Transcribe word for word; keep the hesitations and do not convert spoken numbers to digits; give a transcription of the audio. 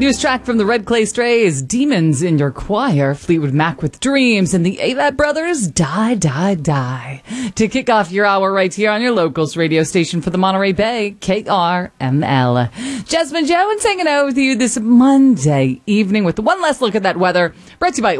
Newest track from the Red Clay Strays, Demons in Your Choir, Fleetwood Mac with Dreams, and the Avett Brothers, Die, Die, Die. To kick off your hour right here on your locals radio station for the Monterey Bay, K R M L. Jasmine Jones hanging out with you this Monday evening with one last look at that weather, brought to you by